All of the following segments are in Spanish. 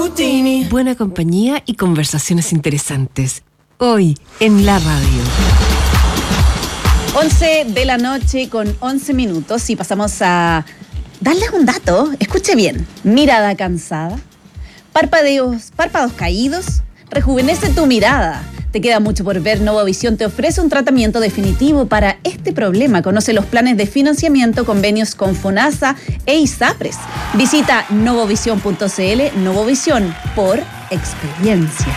Buena compañía y conversaciones interesantes. Hoy en la radio. 11 de la noche con 11 minutos y pasamos a darles un dato. Escuche bien. Mirada cansada, párpados caídos, rejuvenece tu mirada. Te queda mucho por ver. Novovisión te ofrece un tratamiento definitivo para este problema. Conoce los planes de financiamiento, convenios con FONASA e ISAPRES. Visita novovisión.cl. Novovisión por experiencia.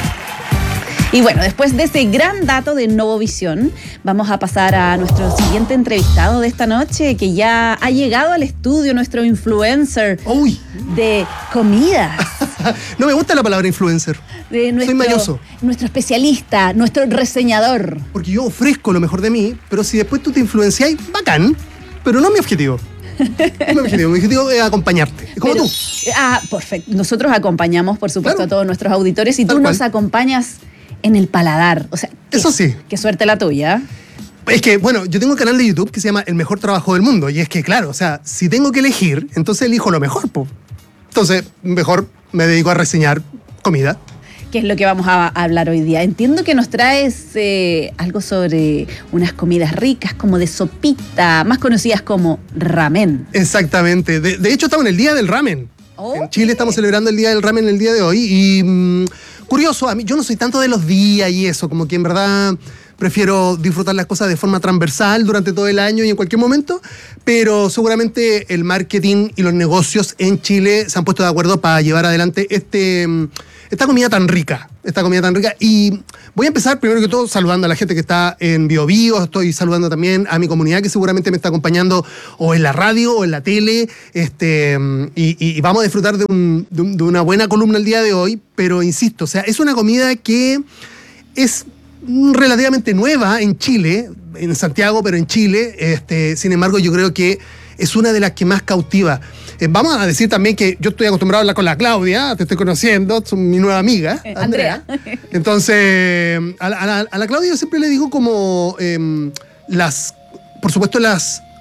Y bueno, después de ese gran dato de Novovisión, vamos a pasar a nuestro siguiente entrevistado de esta noche, que ya ha llegado al estudio, nuestro influencer de comidas. No me gusta la palabra influencer. Soy mañoso. Nuestro especialista, nuestro reseñador. Porque yo ofrezco lo mejor de mí, pero si después tú te influencias, bacán, pero no es mi objetivo. Mi objetivo es acompañarte. Es como tú. Perfecto. Nosotros acompañamos, por supuesto, claro, a todos nuestros auditores y tú nos acompañas en el paladar. O sea, eso sí. Qué suerte la tuya. Es que, bueno, yo tengo un canal de YouTube que se llama El Mejor Trabajo del Mundo. Y es que, claro, o sea, si tengo que elegir, entonces elijo lo mejor, po. Entonces, mejor me dedico a reseñar comida. ¿Qué es lo que vamos a hablar hoy día? Entiendo que nos traes algo sobre unas comidas ricas, como de sopita, más conocidas como ramen. Exactamente. De hecho, estamos en el Día del Ramen. En Chile estamos celebrando el Día del Ramen el día de hoy. Y curioso, a mí yo no soy tanto de los días y eso, como que en verdad prefiero disfrutar las cosas de forma transversal durante todo el año y en cualquier momento, pero seguramente el marketing y los negocios en Chile se han puesto de acuerdo para llevar adelante esta comida tan rica. Y voy a empezar primero que todo saludando a la gente que está en BioBio. Estoy saludando también a mi comunidad que seguramente me está acompañando o en la radio o en la tele. Y vamos a disfrutar de una buena columna el día de hoy. Pero insisto, o sea, es una comida que es relativamente nueva en Chile, en Santiago, pero en Chile. Sin embargo, yo creo que es una de las que más cautiva. Vamos a decir también que yo estoy acostumbrado a hablar con la Claudia, te estoy conociendo, es mi nueva amiga, Andrea. Entonces, a la Claudia yo siempre le digo como por supuesto, las